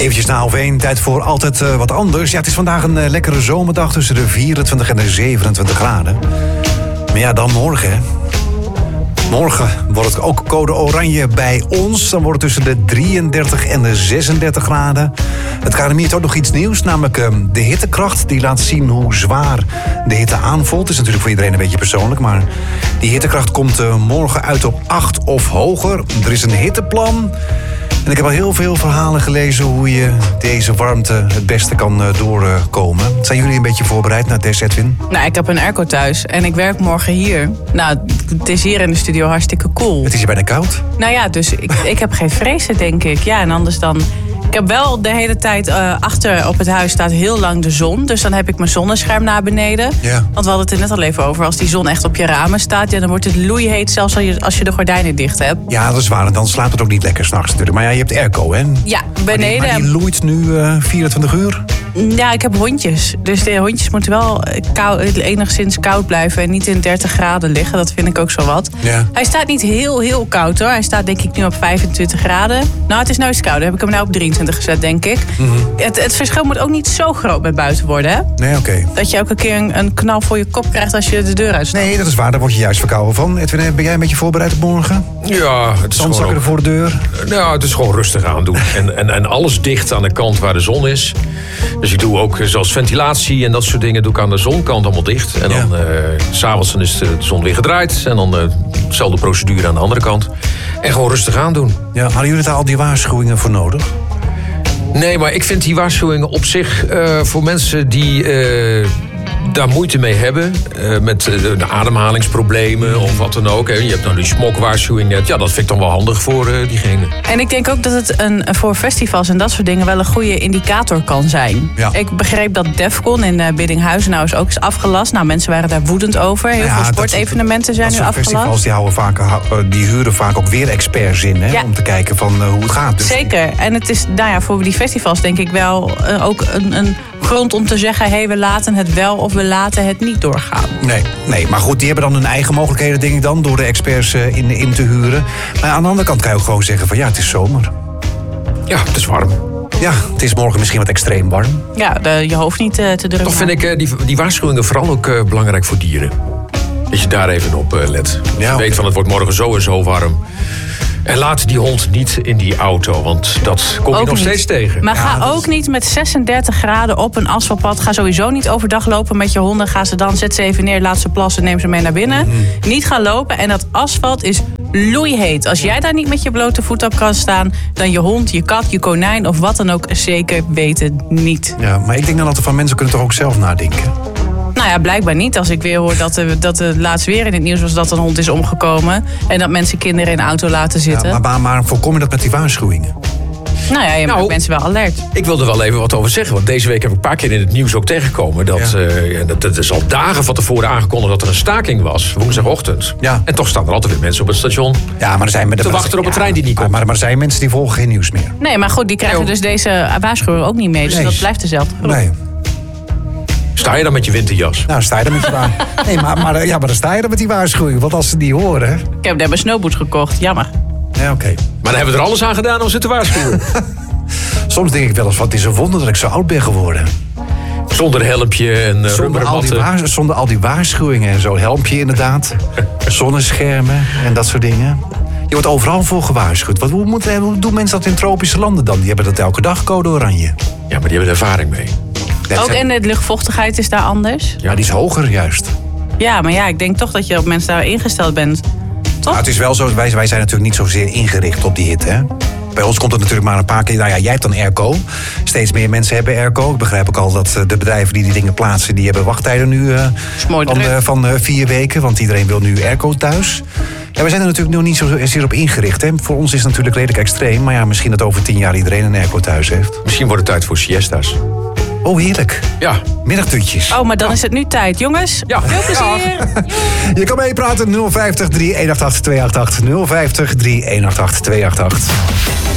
Eventjes na 11:01, tijd voor altijd wat anders. Ja, het is vandaag een lekkere zomerdag tussen de 24 en de 27 graden. Maar ja, dan morgen, hè. Morgen wordt het ook code oranje bij ons. Dan wordt het tussen de 33 en de 36 graden. Het KNMI heeft ook nog iets nieuws, namelijk de hittekracht. Die laat zien hoe zwaar de hitte aanvoelt. Het is natuurlijk voor iedereen een beetje persoonlijk, maar die hittekracht komt morgen uit op 8 of hoger. Er is een hitteplan. En ik heb al heel veel verhalen gelezen hoe je deze warmte het beste kan doorkomen. Zijn jullie een beetje voorbereid naar deze, Edwin? Nou, ik heb een airco thuis en ik werk morgen hier. Nou, het is hier in de studio hartstikke cool. Het is hier bijna koud. Nou ja, dus ik heb geen vrezen, denk ik. Ja, en anders dan... Ik heb wel de hele tijd achter op het huis staat heel lang de zon. Dus dan heb ik mijn zonnescherm naar beneden. Ja. Want we hadden het er net al even over. Als die zon echt op je ramen staat, ja, dan wordt het loeiheet zelfs als je de gordijnen dicht hebt. Ja, dat is waar. En dan slaapt het ook niet lekker s'nachts natuurlijk. Maar ja, je hebt airco, hè? Ja, beneden. Maar die loeit nu 24 uur? Ja, ik heb hondjes. Dus de hondjes moeten wel enigszins koud blijven en niet in 30 graden liggen. Dat vind ik ook zo wat. Ja. Hij staat niet heel koud hoor. Hij staat denk ik nu op 25 graden. Nou, het is nou eens koud. Dan heb ik hem nou op 23 gezet, denk ik. Mm-hmm. Het verschil moet ook niet zo groot met buiten worden, hè? Nee, oké. Dat je elke keer een knal voor je kop krijgt als je de deur uitstapt. Nee, dat is waar. Daar word je juist verkouden van. Edwin, ben jij een beetje voorbereid op morgen? Ja, het is Zandzakken voor de deur? Nou, het is gewoon rustig aandoen. En alles dicht aan de kant waar de zon is. Dus ik doe ook zoals ventilatie en dat soort dingen doe ik aan de zonkant allemaal dicht. En dan 's avonds dan is de zon weer gedraaid. En dan dezelfde procedure aan de andere kant. En gewoon rustig aandoen. Ja, hadden jullie daar al die waarschuwingen voor nodig? Nee, maar ik vind die waarschuwingen op zich voor mensen die daar moeite mee hebben. Met de ademhalingsproblemen of wat dan ook. Hè. Je hebt nou die smogwaarschuwing net. Ja, dat vind ik dan wel handig voor diegene. En ik denk ook dat het voor festivals en dat soort dingen wel een goede indicator kan zijn. Ja. Ik begreep dat Defcon in Biddinghuizen nou is ook is afgelast. Nou, mensen waren daar woedend over. Heel veel sportevenementen zijn nu afgelast. Festivals die huren vaak ook weer experts in, hè, om te kijken van hoe het gaat. Dus zeker. En het is voor die festivals denk ik wel ook een grond om te zeggen, hey, we laten het wel of we laten het niet doorgaan. Nee, maar goed, die hebben dan hun eigen mogelijkheden, denk ik dan, door de experts in te huren. Maar aan de andere kant kan je ook gewoon zeggen van ja, het is zomer. Ja, het is warm. Ja, het is morgen misschien wat extreem warm. Ja, je hoofd niet te drukken. Toch vind ik die waarschuwingen vooral ook belangrijk voor dieren. Dat je daar even op let. Ja, je weet van het wordt morgen zo en zo warm. En laat die hond niet in die auto, want dat kom je ook nog steeds tegen. Maar ga ook niet met 36 graden op een asfaltpad. Ga sowieso niet overdag lopen met je honden. Zet ze even neer, laat ze plassen, neem ze mee naar binnen. Mm-hmm. Niet gaan lopen. En dat asfalt is loeiheet. Als jij daar niet met je blote voet op kan staan, dan je hond, je kat, je konijn of wat dan ook zeker weten niet. Ja, maar ik denk dan dat er van mensen kunnen toch ook zelf nadenken. Nou ja, blijkbaar niet. Als ik weer hoor dat er laatst weer in het nieuws was dat een hond is omgekomen. En dat mensen kinderen in de auto laten zitten. Ja, maar voorkom je dat met die waarschuwingen? Nou ja, je maakt mensen wel alert. Ik wil er wel even wat over zeggen. Want deze week heb ik een paar keer in het nieuws ook tegengekomen. Dat is al dagen van tevoren aangekondigd dat er een staking was. Woensdagochtend. Ja. En toch staan er altijd weer mensen op het station. Ja, maar er zijn te wachten op een trein die niet komt. Maar er zijn mensen die volgen geen nieuws meer. Nee, maar goed, die krijgen dus deze waarschuwing ook niet mee. Dus dat blijft dezelfde groep. Nee. Sta je dan met je winterjas? Nou, sta je dan met je waarschuwing. Nee, maar dan sta je dan met die waarschuwing. Want als ze die horen... Ik heb daar mijn snowboots gekocht. Jammer. Ja, oké. Maar dan hebben we er alles aan gedaan om ze te waarschuwen. Soms denk ik wel eens, wat is een wonder dat ik zo oud ben geworden. Zonder helmpje en zonder al die waarschuwingen en zo. Helmpje inderdaad. Zonneschermen en dat soort dingen. Je wordt overal voor gewaarschuwd. Hoe doen mensen dat in tropische landen dan? Die hebben dat elke dag, code oranje. Ja, maar die hebben er ervaring mee. Ook en de luchtvochtigheid is daar anders? Ja, die is hoger juist. Ja, maar ja, ik denk toch dat je op mensen daar ingesteld bent. Toch? Nou, het is wel zo, wij zijn natuurlijk niet zozeer ingericht op die hitte, hè? Bij ons komt het natuurlijk maar een paar keer... Nou ja, jij hebt dan airco. Steeds meer mensen hebben airco. Ik begrijp ook al dat de bedrijven die dingen plaatsen... die hebben wachttijden nu van 4 weken. Want iedereen wil nu airco thuis. Ja, we zijn er natuurlijk nog niet zozeer op ingericht. Hè? Voor ons is het natuurlijk redelijk extreem. Maar ja, misschien dat over 10 jaar iedereen een airco thuis heeft. Misschien wordt het tijd voor siesta's. Oh, heerlijk. Ja. Middagdutjes. Oh, maar dan is het nu tijd. Jongens, veel plezier. Ja. Je kan meepraten 050 318 288. 050 318 288.